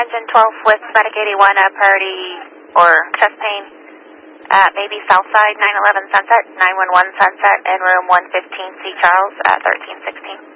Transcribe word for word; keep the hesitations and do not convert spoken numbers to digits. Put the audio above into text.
engine twelve with Medic eighty-one, a priority or chest pain at maybe Southside, nine eleven Sunset, nine one one Sunset, in room one fifteen C Charles at thirteen sixteen.